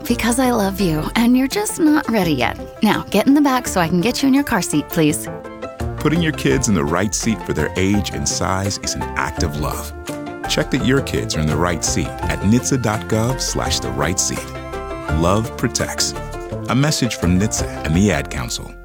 Because I love you, and you're just not ready yet. Now, get in the back so I can get you in your car seat, please. Putting your kids in the right seat for their age and size is an act of love. Check that your kids are in the right seat at NHTSA.gov/the right seat. Love protects. A message from NHTSA and the Ad Council.